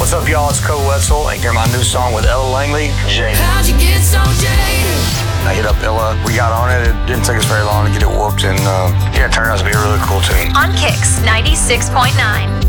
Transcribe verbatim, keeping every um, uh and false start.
What's up, y'all? It's Cole Wetzel, and hear my new song with Ella Langley, Jaded. How'd you get so jaded? I hit up Ella. We got on it. It didn't take us very long to get it whooped, and uh, yeah, it turned out to be a really cool tune. On Kicks ninety-six point nine.